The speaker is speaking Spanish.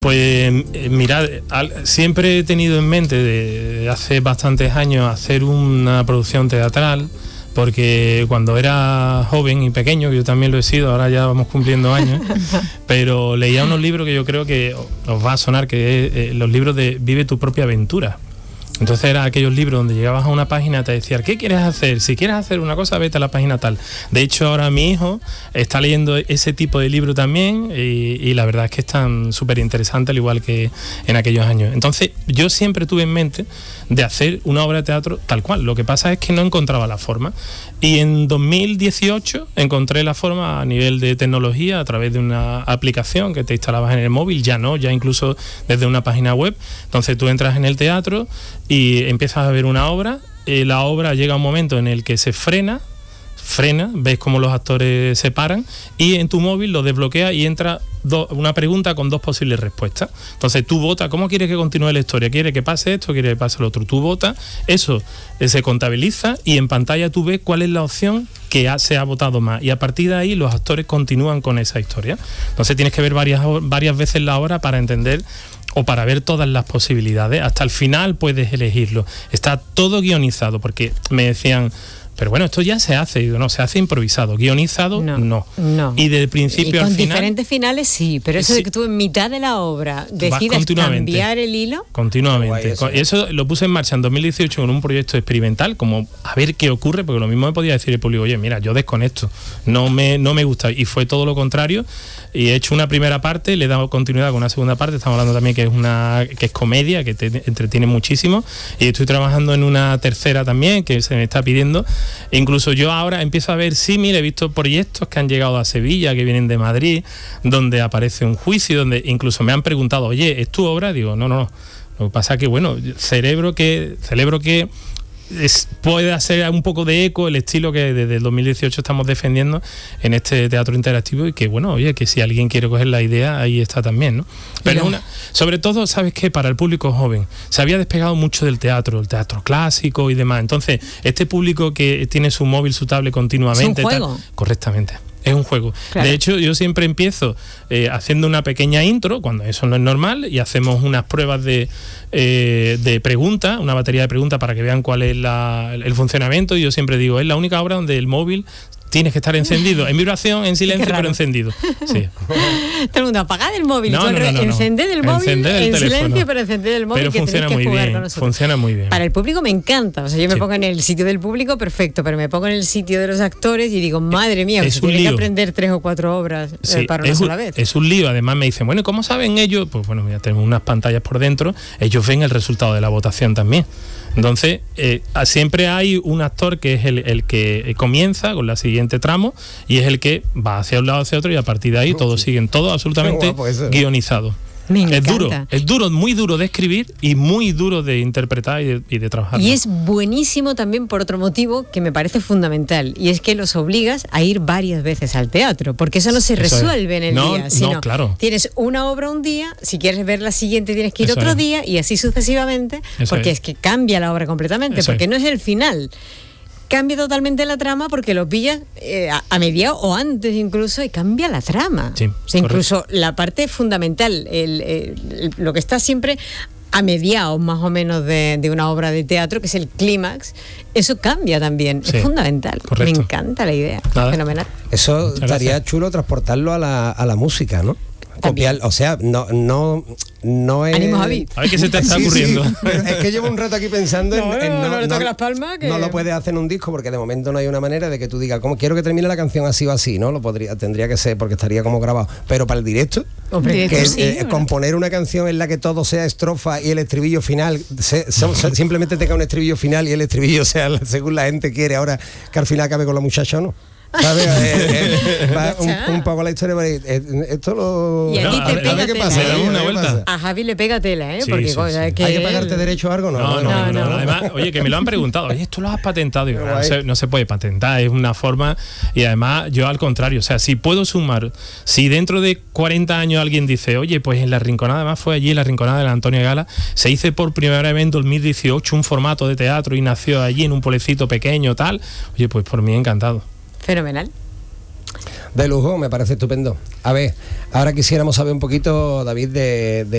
Pues mirad, siempre he tenido en mente de hace bastantes años hacer una producción teatral, porque cuando era joven y pequeño, que yo también lo he sido, ahora ya vamos cumpliendo años, pero leía unos libros que yo creo que os va a sonar, que es los libros de Vive tu propia aventura. Entonces eran aquellos libros donde llegabas a una página, te decían, ¿qué quieres hacer? Si quieres hacer una cosa, vete a la página tal. De hecho, ahora mi hijo está leyendo ese tipo de libro también y la verdad es que están súper interesantes, al igual que en aquellos años. Entonces, yo siempre tuve en mente de hacer una obra de teatro tal cual. Lo que pasa es que no encontraba la forma. Y en 2018 encontré la forma a nivel de tecnología a través de una aplicación que te instalabas en el móvil, ya incluso desde una página web. Entonces tú entras en el teatro y empiezas a ver una obra. La obra llega a un momento en el que se frena, ves cómo los actores se paran y en tu móvil lo desbloquea y entra una pregunta con dos posibles respuestas. Entonces tú votas, ¿cómo quieres que continúe la historia? ¿Quiere que pase esto? ¿Quiere que pase lo otro? Tú votas, eso se contabiliza y en pantalla tú ves cuál es la opción que se ha votado más y a partir de ahí los actores continúan con esa historia. Entonces tienes que ver varias veces la obra para entender o para ver todas las posibilidades. Hasta el final puedes elegirlo. Está todo guionizado, porque me decían, pero bueno, esto ya se hace. Digo, no, se hace improvisado. Guionizado, no. Y del principio al final... con diferentes finales sí, pero eso de que tú en mitad de la obra decidas cambiar el hilo... Continuamente. Eso lo puse en marcha en 2018 con un proyecto experimental, como a ver qué ocurre, porque lo mismo me podía decir el público, oye, mira, yo desconecto, no me gusta. Y fue todo lo contrario. Y he hecho una primera parte, le he dado continuidad con una segunda parte. Estamos hablando también que es comedia, que te entretiene muchísimo. Y estoy trabajando en una tercera también, que se me está pidiendo. Incluso yo ahora empiezo a ver, he visto proyectos que han llegado a Sevilla, que vienen de Madrid, donde aparece un juicio, donde incluso me han preguntado, oye, ¿es tu obra? Digo, no. Lo que pasa es que, bueno, celebro que puede hacer un poco de eco el estilo que desde el 2018 estamos defendiendo en este teatro interactivo y que, bueno, oye, que si alguien quiere coger la idea, ahí está también, ¿no? Pero sobre todo, ¿sabes qué? Para el público joven, se había despegado mucho del teatro, el teatro clásico y demás. Entonces, este público que tiene su móvil, su tablet continuamente... ¿Es un juego? Correctamente. Es un juego. Claro. De hecho, yo siempre empiezo haciendo una pequeña intro, cuando eso no es normal, y hacemos unas pruebas de preguntas, una batería de preguntas para que vean cuál es el funcionamiento. Y yo siempre digo, es la única obra donde el móvil tienes que estar encendido, en vibración, en silencio, pero encendido. Sí. Todo el mundo, apagad el móvil, encended el móvil, en silencio, pero encended el móvil, pero que funciona tenéis que muy jugar bien, con nosotros. Funciona muy bien. Para el público me encanta, o sea, yo me pongo en el sitio del público, perfecto, pero me pongo en el sitio de los actores y digo, madre mía, pues tienen que aprender 3 o 4 obras para una sola vez. Es un lío, además me dicen, bueno, ¿y cómo saben ellos? Pues bueno, mira, tenemos unas pantallas por dentro, ellos ven el resultado de la votación también. Entonces, siempre hay un actor que es el que comienza con la siguiente tramo y es el que va hacia un lado, hacia otro y a partir de ahí todos siguen, todo absolutamente guionizado. Me encanta. Es duro, muy duro de escribir y muy duro de interpretar y de trabajar. Y es buenísimo también por otro motivo que me parece fundamental, y es que los obligas a ir varias veces al teatro, porque eso no se resuelve en el día, sino claro. Tienes una obra un día, si quieres ver la siguiente tienes que ir otro día y así sucesivamente, porque es que cambia la obra completamente, porque no es el final. Cambia totalmente la trama porque lo pillas a mediados o antes incluso y cambia la trama. Sí, o sea, incluso la parte fundamental, lo que está siempre a mediados más o menos de una obra de teatro, que es el clímax, eso cambia también, es fundamental. Correcto. Me encanta la idea, fenomenal. Eso estaría chulo transportarlo a la música, ¿no? Copiar, o sea, no es... Ánimo, Javi. A ver qué se te está ocurriendo. Sí, pero es que llevo un rato aquí pensando no le toques las palmas. No lo puedes hacer en un disco porque de momento no hay una manera de que tú digas, ¿cómo quiero que termine la canción así o así? ¿No? Tendría que ser porque estaría como grabado. Pero para el directo, componer una canción en la que todo sea estrofa y el estribillo final, simplemente tenga un estribillo final y el estribillo sea según la gente quiere, ahora que al final acabe con la muchacha o no. ¿Sabes? Un poco la historia, esto lo... Y a ti te pega qué pasa, tela, una vuelta. A Javi le pega tela, porque sí. que ¿Hay que pagarte derecho a algo? No. Además, oye, que me lo han preguntado, oye, ¿esto lo has patentado? Digo, no se puede patentar, es una forma, y además yo al contrario, o sea, si puedo sumar, si dentro de 40 años alguien dice, oye, pues en La Rinconada, además fue allí en La Rinconada de la Antonio Gala, se hizo por primera vez en 2018 un formato de teatro y nació allí en un pueblecito pequeño, tal, oye, pues por mí encantado. Fenomenal. De lujo, me parece estupendo. A ver, ahora quisiéramos saber un poquito, David, de